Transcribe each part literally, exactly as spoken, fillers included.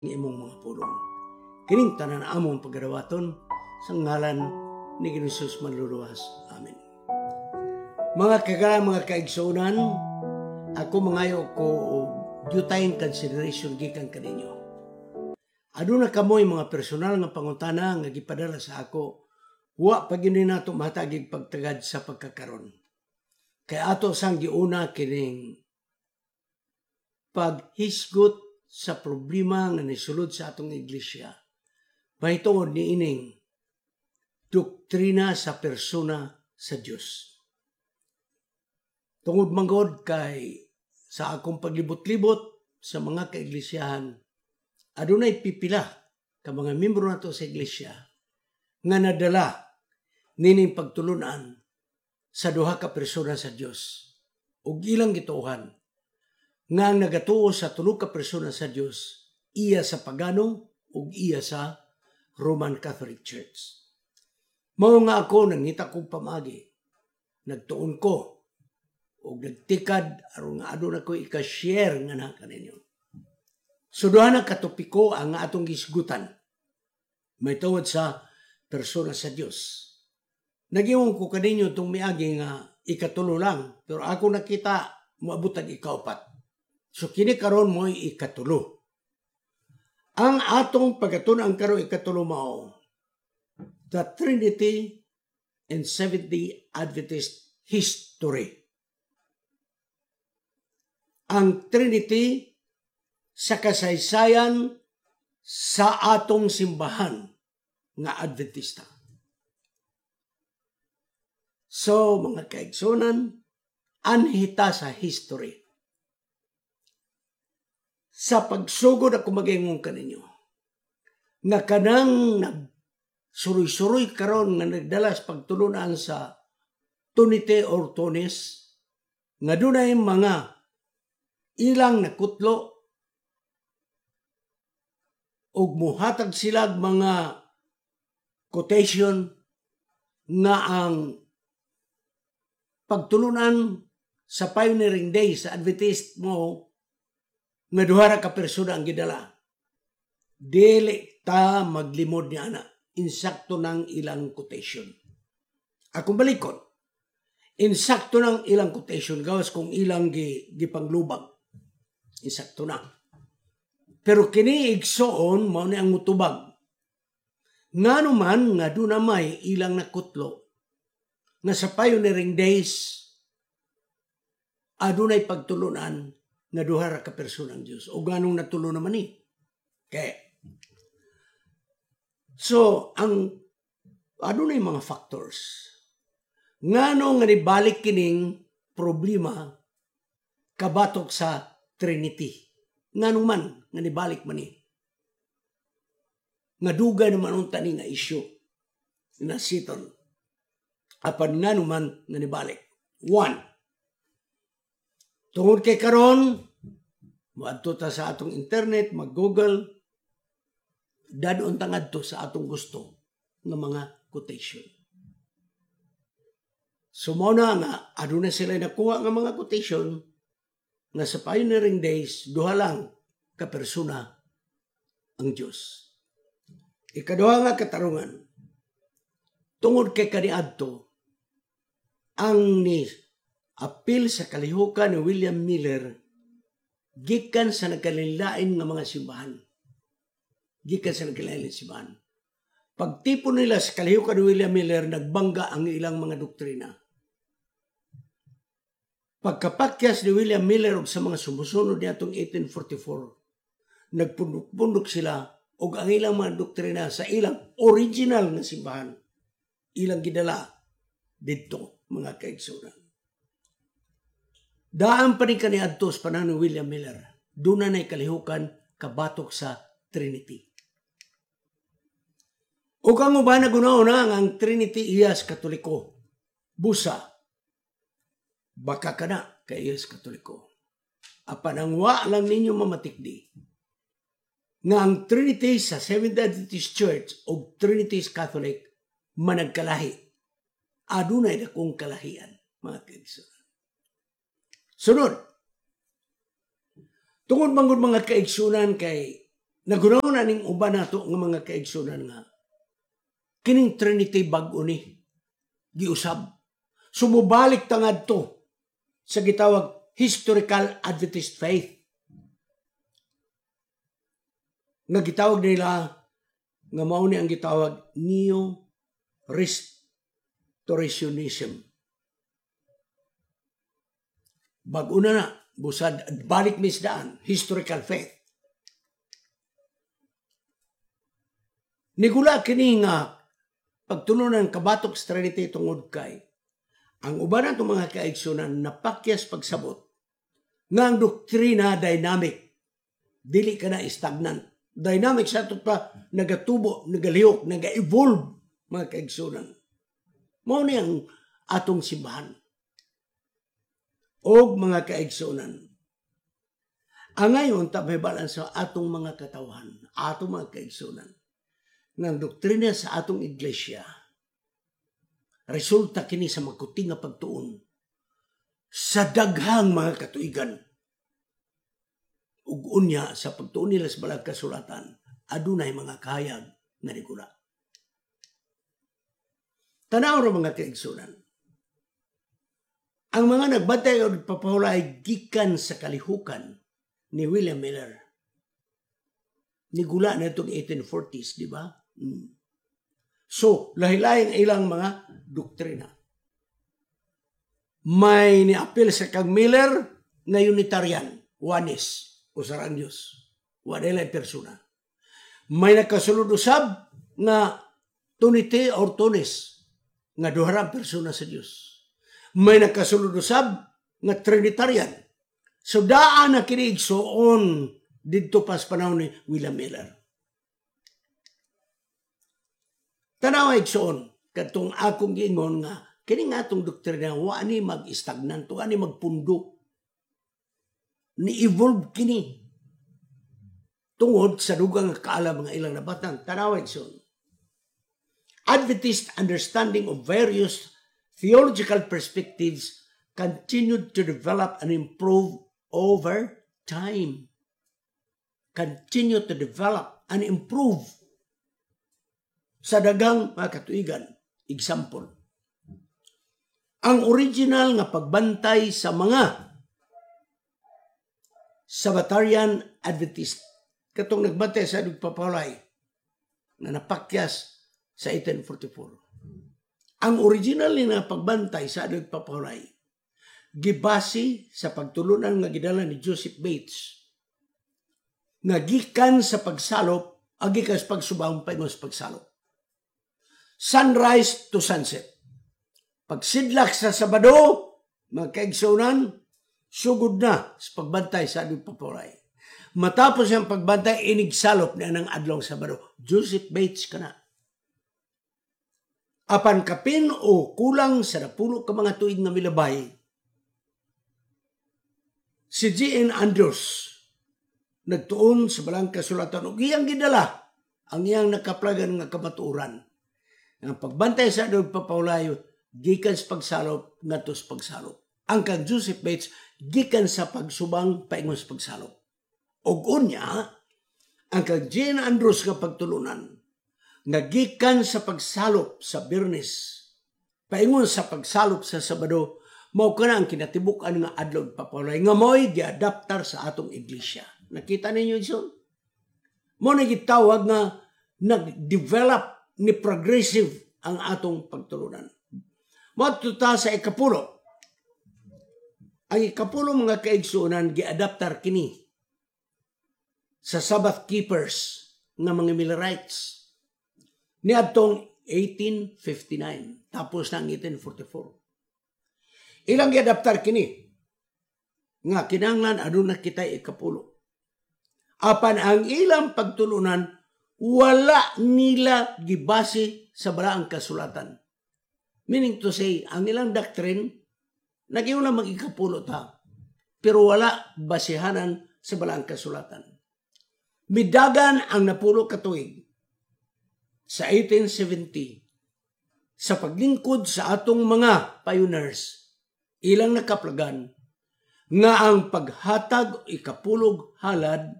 ng imong mga pulong. Kining tanan among pagadawaton sa ngalan ni Jesus manluluwas. Amen. Mga kagala, mga kaigsunan, ako mangayo ko dutayin consideration gikan kaninyo. Aduna kamoy mga personal nga pangutana nga gipadala sa ako, wa pa gyud nato mahatagig pagtagad sa pagkakaron. Kaya ato sang giuna kining paghisgot sa problema nga nisulod sa atong iglesia. Mahitungod ni ining doktrina sa persona sa Dios. Tungod manggod kay sa akong paglibot-libot sa mga kaiglesiyahan, adunay pipila ka mga membro nato sa iglesia nga nadala nining pagtulunan sa duha ka persona sa Dios ug ilang gituohan nga ang nagatuo sa tulo ka persona sa Dios, iya sa pagano ug iya sa Roman Catholic Church. Mao nga ako nangita kong pamagi, nagtuon ko ug nagtikad aron nga aduna ko ika-share nga na kaninyo. So duha na katopiko ang atong gisgutan. May tungod sa persona sa Dios. Nagiwong ko kaninyo itong miagi nga ikatulo lang, pero ako nakita moabot ang ikaupat. So kini karon mo ikatulo. Ang atong pagkatun-ang karon ikatulo mao, the Trinity and Seventh-day Adventist history. Ang Trinity sa kasaysayan sa atong simbahan nga Adventista. So mga kaigsunan, anhita sa history. Sa pagsugod ako mag-ingon kaninyo, nga kanang nagsuroy-suroy karon nga nagdalas pagtulunan sa Tunite or Tunis, nga dunay mga ilang nakutlo ug muhatag silag mga quotation nga ang pagtulunan sa pioneering days sa Adventist mo nga duha ra ka persona ang gidala. Dili ta maglimod ni ana. Insakto ng ilang quotation. Akong balikon. Insakto ng ilang quotation gawas kung ilang gi, gipanglubag. Insakto na. Pero kini igsoon mao ni ang mutubag. Ngano man nga duna may ilang nakutlo nga sa pioneering days adunay pagtulunan nga duha ra ka persona ang Dios. O ganong natulo naman ni. Okay. So, ang adunay mga factors. Ngano nga nibalik kining problema kabatok sa Trinity. Ngano man nga nibalik man ni. Nga dugay naman unta ni nga issue na siton. Apan ngano man nga nibalik. One, tungod kay karon, maadto ta sa atong internet, mag-google, dadon ta ngadto sa atong gusto ng mga quotation. So mao na nga, aduna sila nakuha ng mga quotation nga sa pioneering days, duha lang ka persona ang Diyos. Ikaduha nga katarungan, tungod kay kaniadto, ang ni apil sa kalihukan ni William Miller gikan sa nagkalilain ng mga simbahan. Gikan sa nagkalilain ng simbahan. Pagtipon nila sa kalihukan ni William Miller, nagbangga ang ilang mga doktrina. Pagkapakyas ni William Miller og sa mga sumusunod nitong eighteen forty-four, nagpundok-pundok sila og ang ilang mga doktrina sa ilang original na simbahan. Ilang gidala dito, mga kaigsunan. Daan pa rin kaniadto sa panahon ni William Miller. Doon na kalihukan kabatok sa Trinity. O kang uban na gunauna ang Trinity iyas Katoliko. Busa. Baka ka na kay iyas Katoliko. Apan ang wa lang ninyo mamatikdi. Nga ang Trinity sa Seventh-day Adventist Church o Trinity Catholic managkalahi. Adunay na kong kalahian, mga kaigsunan. Sunod, tungod manggod mga kaigsunan kay nagunaw na ning uban nato nga mga kaigsunan nga kining Trinity bag-o ni giusab. Sumubalik tangad to sa gitawag historical Adventist faith. Nga gitawag nila nga mao ni ang gitawag Neo-Restorationism. Bag-o na na, busad balik misdaan, historical faith. Nigula kini nga pagtulunan kabatok sa Trinity tungod kay ang uban nato mga kaigsunan napakyas pagsabot nga ang doktrina dynamic, dili ka na stagnant. Dynamic sa ito pa nagatubo, nagalihok, naga-evolve mga kaigsunan. Mao ni ang atong simbahan. O mga kaigsunan, ang ngayon tabibalan sa atong mga katawan, atong mga kaigsunan, ng doktrina sa atong iglesia, resulta kini sa magkuting nga pagtuon sa daghang mga katuigan. Ug unya sa pagtuon nila sa balang kasulatan, adunay mga kahayag nga nigula. Tanaw ra mga kaigsunan, ang mga nagbantay o nagpapahulay gikan sa kalihukan ni William Miller. Nigula na itong eighteen forties, di ba? Hmm. So, lahi-lahi ang ilang mga doktrina. May niapil sa kang Miller na Unitarian, Oneness, o sarang Diyos. Wadilay persona. May nakasulod usab na Trinity or Tunis, nga duharang persona sa Diyos. May nakasulod usab nga Trinitarian. So daan na kiniigsoon dito pas panahon ni William Miller. Tanaw igsoon katong akong giingon nga kini nga atong doktrina wa ni mag-stagnan to ani magpundo. Ni evolve kini tungod sa dugang nga kaalam nga ilang nabatan. Tanaw igsoon. Adventist understanding of various theological perspectives continued to develop and improve over time. Continue to develop and improve sa dagang mga katuigan. Example, ang original nga pagbantay sa mga Sabbatarian Adventist, katong nagbantay sa nagpapalay na napakyas sa eighteen forty-four. Ang original na pagbantay sa nagpapahulay, gibasi sa pagtulunan nga gidala ni Joseph Bates, nga gikan sa pagsalop, agikan sa pagsubang paingon sa pagsalop. Sunrise to sunset. Pagsidlak sa Sabado, mga kaigsunan, sugod na sa pagbantay sa nagpapahulay. Matapos ang pagbantay, inigsalop na ng adlong Sabado. Joseph Bates ka na. Apan kapin o kulang sa napulo ka mga tuig na milabay, si G N Andrews nagtuon sa balang kasulatan o iyang gidala ang iyang nakaplagan nga kamatuoran. Ang pagbantay sa nagpapahulayo, gikan sa pagsalop, ngadto sa pagsalop. Ang kang Joseph Bates, gikan sa pagsubang, paingon sa pagsalop. Og unya, ang kang G N Andrews nga pagtulunan, nagikan sa pagsalop sa Biyernes, paingon sa pagsalop sa Sabado, mao kana ang kinatibukan nga adlaw papalay nga mo'y giadaptar sa atong iglesia. Nakita ninyo iso? Mo na gitawag nga nag-develop ni progressive ang atong pagtulunan. Mo tuta sa ikapulo. Ang ikapulo mga kaigsunan giadaptar kini sa Sabbath keepers nga mga Millerites. Niadtong eighteen fifty-nine, tapos na ang eighteen forty-four. Ilang giadaptar kini, nga kinahanglan aduna kita ikapulo. Apan ang ilang pagtulunan, wala nila gibase sa balaang kasulatan. Meaning to say, ang ilang doctrine, nagiuna mag-ikapulo ta, pero wala basehanan sa balaang kasulatan. Midagan ang napulo katuig, sa eighteen seventy, sa paglingkod sa atong mga pioneers, ilang nakaplagan nga ang paghatag o ikapulog halad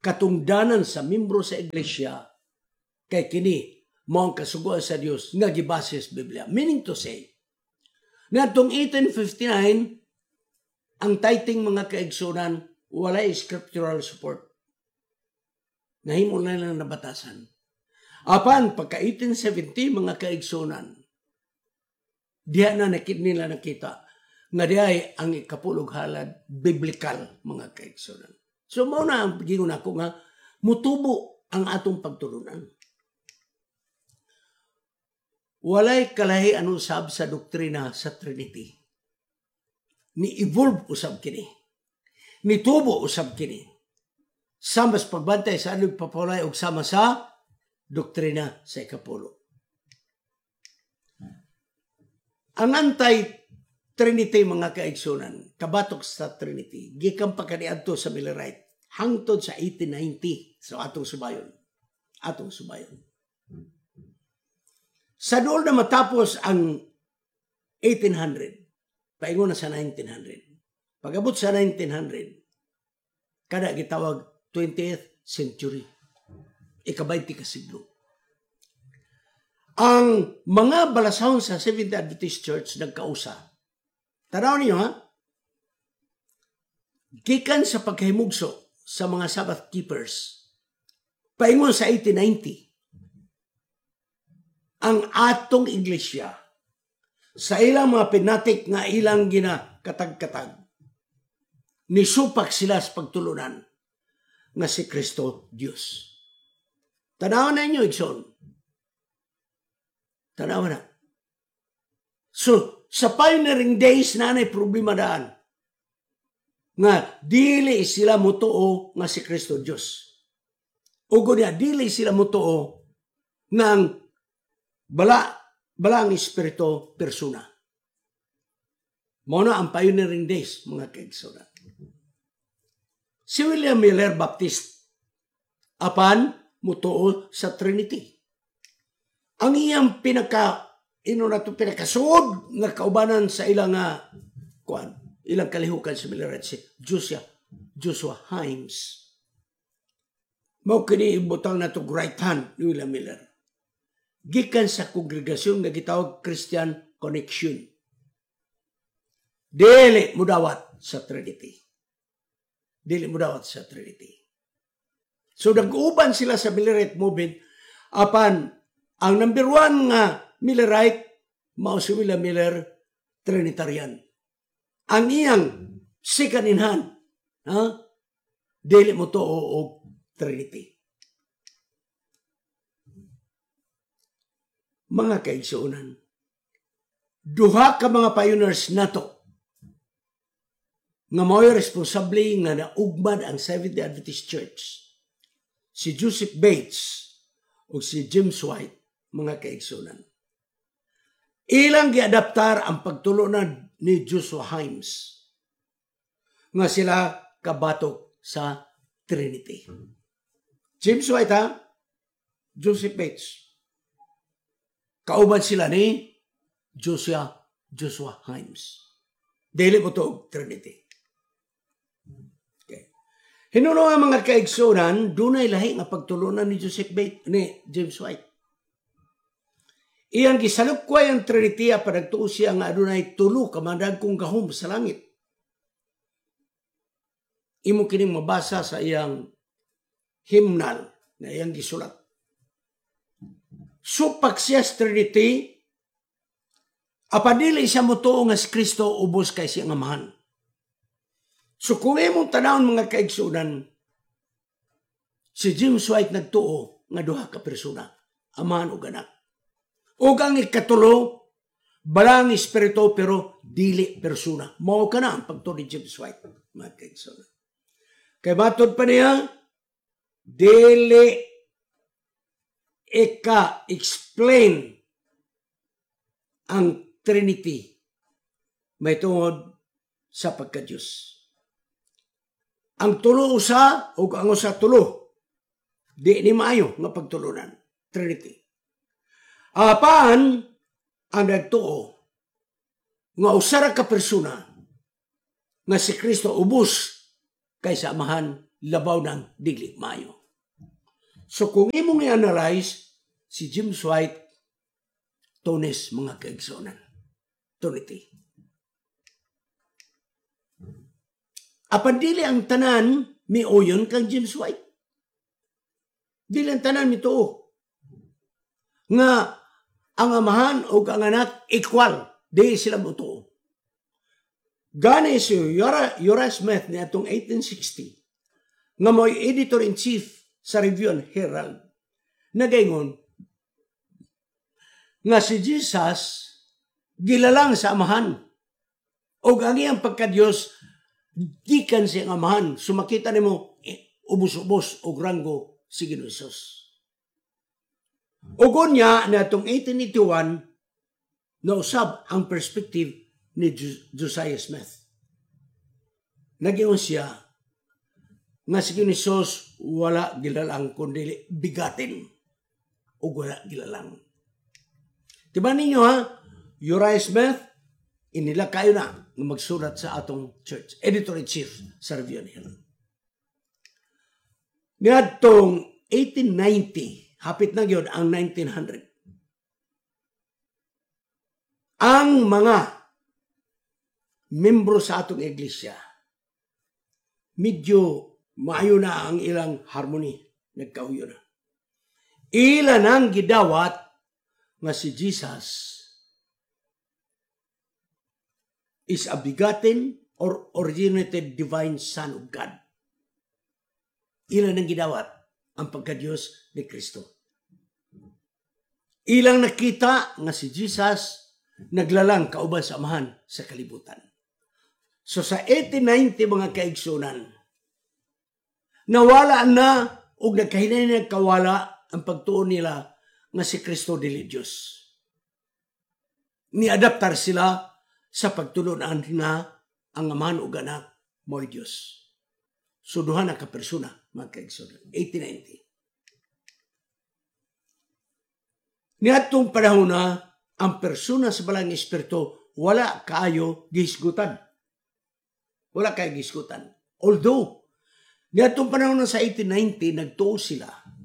katungdanan sa membro sa iglesia kay kini mao ang kasugoan sa Dios nga gibase sa Biblia. Meaning to say, ngadtong eighteen fifty-nine ang tithing mga kaigsunan walay scriptural support. Nahimo na lang nabatasan. Apan pagka eighteen seventy mga kaigsunan, diha na nakit nila nakita nga diay ang ikapulog halad biblical mga kaigsunan. So mao na ang gingon ako nga mutubo ang atong pagtulunan. Walay kalahi anong sab sa doktrina sa Trinity. Ni-evolve usab kini. Nitubo usab kini. Sama sa pagbantay sa anong papulay og sama sa doktrina sa ikapulo. Ang anti-Trinity mga kaigsunan, kabatok sa Trinity, gikan pa kaniadto sa Millerite, hangtod sa eighteen ninety, so atong subayon. Atong subayon. Sa doon na matapos ang eighteen hundred, paingon na sa nineteen hundred. Pag-abot sa nineteen hundred, kada gitawag twentieth century, ika-twenty ka siglo. Ang mga balasahon sa Seventh-day Adventist Church nagkausa. Tanaw niyo ha? Gikan sa pagkahimugso sa mga Sabbath keepers, paingon sa eighteen ninety, ang atong iglesia sa ilang mga pinatik nga ilang ginakatag-katag, nisupak sila sa pagtulunan nga si Kristo Diyos. Tanawan na inyo, Igsoon. Tanawan na. So, sa pioneering days na na'y problema daan nga dili sila mutuo nga si Kristo Diyos. Ugo niya, dili sila mutuo nga ang bala, bala ang espiritu persona. Muna ang pioneering days, mga kaigsunan. Si William Miller Baptist, apan mutuo sa Trinity. Ang iyang pinaka, ino na ito pinakasuod nga kaubanan sa ilang nga, kuan, ilang kalihukan sa Millerite, si Joshua, Joshua Himes. Mao kini ibutang na ito right hand ni William Miller. Gikan sa kongregasyon nga gitawag Christian Connection. Dili mudawat sa Trinity. Dili mudawat sa Trinity. So nag-uban sila sa Millerite movement, apan ang number one nga Millerite, mao si William Miller, Trinitarian. Ang iyang second in hand, ha? Dili mo to o Trinity. Mga kaigsuunan, duha ka mga pioneers nato nga mao'y responsable nga naugmad ang Seventh-day Adventist Church. Si Joseph Bates o si James White, mga kaigsuunan. Ilang giadaptar ang pagtulunan ni Joshua Himes nga sila kabatok sa Trinity. James White ha? Joseph Bates. Kauban sila ni Joshua, Joshua Himes. Dili mo to Trinity. Okay. Hinuno nga mga kaigsunan, dunay lahi nga pagtulunan ni Joseph Bates, ni James White. Iyang gisalukway ang Trinity apan nagtuo siya nga adunay tulo ka madagkong gahom sa langit. Imo kining mabasa sa iyang hymnal na iyang gisulat. Supak siya sa Trinity, apadili siya mutuo nga si Kristo ubos kay siyang amahan. So kung imong tanawon mga kaigsunan, si James White nagtuo nga duha ka persona, amahan ug anak. Ug ang ikatulo, balang espiritu pero dili persona. Mao ka na ang pagtuo ni James White, mga kaigsunan. Kay matod pa niya, dili ika-explain ang Trinity may tungod sa pagka-Diyos. Ang tulo usa o ang usa tulo, di ni maayo nga pagtulunan. Trinity. Apan, ang nagtuo nga usara ka persona nga si Kristo ubos kaysa amahan labaw ng digli mayo. So kung imong i-analyze, si James White, Tunis, mga kaigsunan. Trinity. Apan dili ang tanan mi oyon kang James White. Dili ang tanan mi tuo. Nga ang amahan o ang anak equal. Di sila mo tuo. Gani si Uriah Smith ni atong eighteen sixty nga mo'y editor-in-chief sa Review and Herald nagaingon nga si Jesus gilalang sa amahan o ang iyang pagka-Diyos gikan siyang amahan. Sumakita nimo ubos-ubos o ranggo si Ginoong Hesus. Ugon niya na itong eighteen eighty-one na usab ang perspective ni Josiah Smith. Nagiyon siya nga si Ginoong Hesus wala gilalang kundi bigatin o wala gilalang. Diba ninyo ha? Uriah Smith, inila kayo na magsulat sa atong church. Editor-in-chief sa Review and Herald. Niadtong eighteen ninety, hapit na yun ang nineteen hundred. Ang mga membro sa atong iglesia, medyo maayo na ang ilang harmony. Nagkauyo na. Ilan ang gidawat nga si Jesus is a begotten or originated divine Son of God. Ilan ang gidawat ang pagka-Diyos ni Kristo. Ilang nakita nga si Jesus naglalang kauban sa amahan sa kalibutan. So sa eighteen ninety mga kaigsunan, nawala na o nagkahinay na kawala ang pagtuon nila nga si Kristo dili Diyos. Ni-adaptar sila sa pagtulunan na ang amahan o anak mo'y Diyos. So duha na ka-persona, mga kaigsunan. eighteen ninety. Niadtong panahon na ang persona sa balang espiritu wala kaayo gihisgutan. Wala kayo gihisgutan. Although, niadtong panahon na sa eighteen ninety, nagtuo sila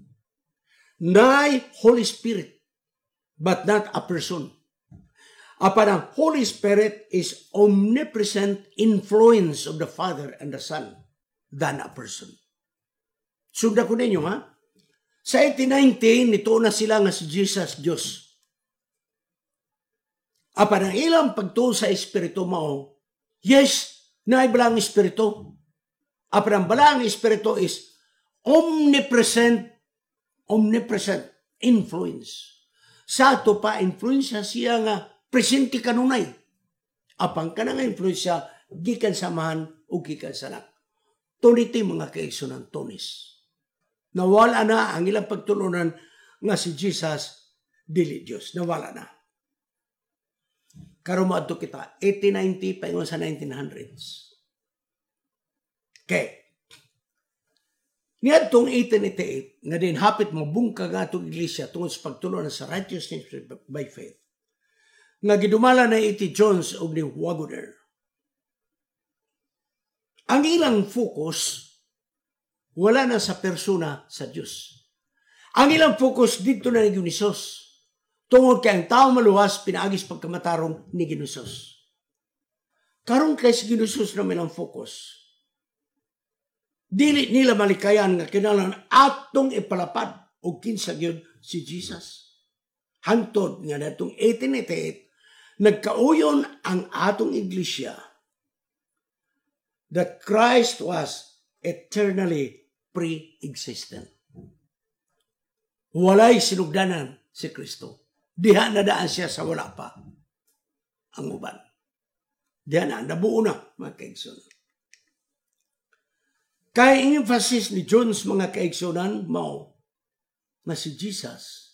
na Holy Spirit, but not a person. Apan ang Holy Spirit is omnipresent influence of the Father and the Son than a person. Sugda ko ninyo ha? Sa eighteen ninety, nito na sila nga si Jesus Diyos. Apan ang ilang pagtuo sa Espiritu mao, yes, na balang Espiritu. Apan ang balang Espiritu is omnipresent omnipresent influence. Sa ito pa, influensya siya nga presente kanunay. Apang ka na nga influensya, gikan samahan o gikan sanak. Tuniti mga kaigsunan Tunis. Nawala na ang ilang pagtulunan nga si Jesus dili Diyos. Nawala na. Karon moadto kita, eighteen ninety paingon sa nineteen hundreds. Okay. Niadtong eighteen eighty-eight, nga din hapit mabungka nga itong iglesia tungkol sa pagtulungan sa righteousness by faith. Nga gidumala na iti Jones o ni Wagoner. Ang ilang focus, wala na sa persona sa Diyos. Ang ilang focus dito na ni Ginoong Hesus. Tungod kay ang tao maluwas, pinaagis pagkamatarong ni Ginoong Hesus. Karon kay si Ginoong Hesus naman ang focus. Dili nila malikayan nga kinahanglan atong ipalapad o kinsa gyud si Jesus. Hangtod nga natong eighteen eighty-eight nagkauyon ang atong iglesia that Christ was eternally pre-existent. Walay sinugdanan si Kristo. Diha na daan siya sa wala pa. Ang uban. Diha na, nabuo na mga kaigsunan. Kaya ang emphasis ni Jones mga kaigsunan mao na si Jesus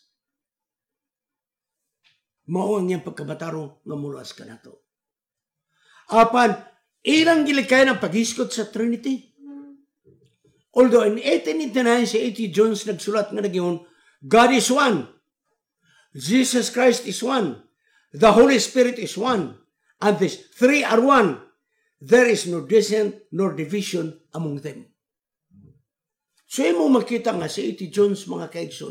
mao ang iyang pagkabataro nga muluas ka na to. Apan, ilang gilikay ng paghiskot sa Trinity. Although in eighteen eighty-nine, si A T Jones nagsulat nga nagyon, God is one. Jesus Christ is one. The Holy Spirit is one. And these three are one. There is no dissent nor division among them. So imo makita nga si A T Jones mga kaigsoon